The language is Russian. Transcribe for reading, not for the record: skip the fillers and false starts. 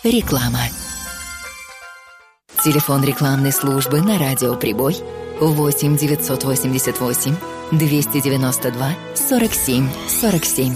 Реклама. Телефон рекламной службы на радио «Прибой» 8 988 292 47 47.